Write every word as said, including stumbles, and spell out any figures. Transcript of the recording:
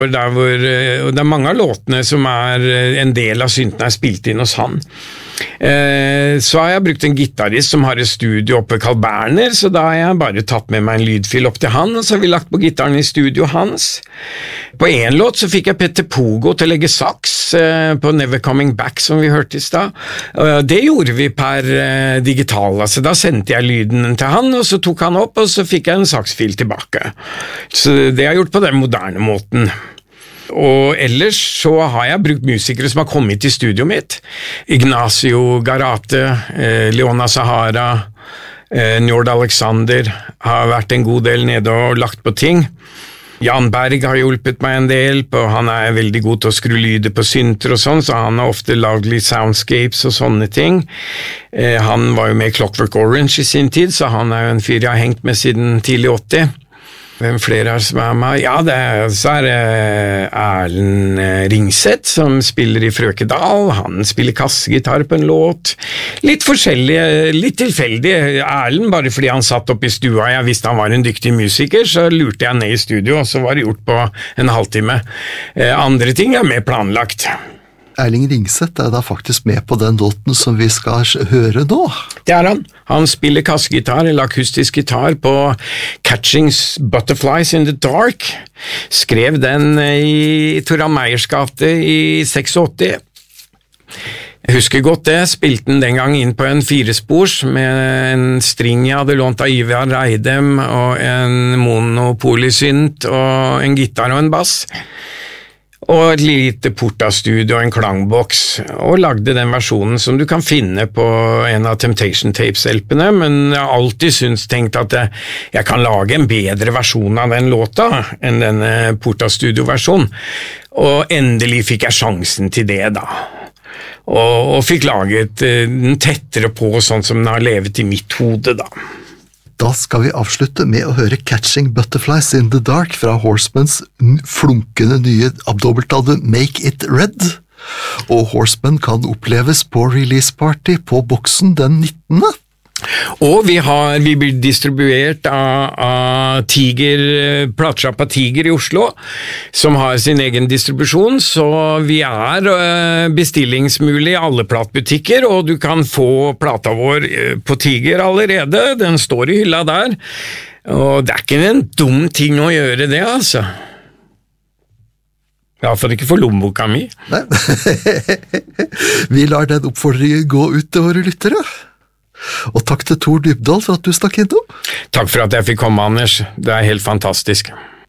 Der hvor, og det er mange av låtene som er en del av syntene er spilt inn hos han. Eh, så har jeg brukt en gitarist som har et studio oppe i Carl Berner, så da har jeg bare tatt med meg en lydfil opp til han, og så har vi lagt på gitaren i studio hans. På en låt så fikk jeg Petter Pogo til å legge saks eh, på Never Coming Back, som vi hørte i sted. Uh, det gjorde vi per eh, digital, altså da sendte jeg lyden til han, og så tok han opp, og så fikk jeg en saksfil tilbake. Så det har jeg gjort på den moderne måten. Og ellers så har jeg brukt musikere som har kommet til studioet mitt. Ignacio Garate, eh, Leona Sahara, eh, Njord Alexander har vært en god del nede og lagt på ting. Jan Berg har hjulpet meg en del, på, han er veldig god til å skru lyder på synter og sånn, så han har ofte lagd litt soundscapes og sånne ting. Eh, han var jo med i Clockwork Orange i sin tid, så han er jo en fyr jeg har hengt med siden tidlig åtti. Hvem flere er som er med? Ja, det er, så er det Erlend Ringseth som spiller i Frøkedal. Han spiller kassegitar på en låt. Litt forskjellig, litt tilfeldig. Erlend, bare fordi han satt opp i stua, jeg visste han var en dyktig musiker, så lurte jeg ned i studio, og så var det gjort på en halvtime. Andre ting er mer planlagt. Erling Ringseth er da faktisk med på den låten som vi skal høre nå. Det er han. Han spiller kassegitar, eller akustisk gitar, på Catching Butterflies in the Dark. Skrev den i Toran Meyers gate i åttiseks. Jeg husker godt det, spilte den den gang inn på en firespors med en string jeg hadde lånt av Ivar Reidem, og en monopolysynt, og en gitar og en bass. Og et lite portastudio og en klangboks, og lagde den versjonen som du kan finne på en av Temptation Tapes-elpene, men jeg har alltid syntes tenkt at jeg, jeg kan lage en bedre versjon av den låta enn denne portastudio-versjonen, og endelig fikk jeg sjansen til det da, og, og fikk laget den tettere på sånn som den har levet i mitt hode da. Da skal vi avslutte med å høre Catching Butterflies in the Dark fra Horsemans flunkende nye dobbeltalbum Make It Red. Og Horseman kan oppleves på release party på Boksen den nittende. Og vi, har, vi blir distribuert av, av Tiger, platesjappa Tiger i Oslo, som har sin egen distribusjon, så vi er bestillingsmulig i alle platebutikker, og du kan få plata vår på Tiger allerede, den står i hylla der, og det er ikke en dum ting å gjøre det, altså. I hvert fall ikke for lommeboka mi. Nei. Vi lar den oppfordringen gå ut til våre lyttere. Og takk til Tor Dybdahl for at du stakk innom. Takk for at jeg fikk komme, Anders. Det er helt fantastisk.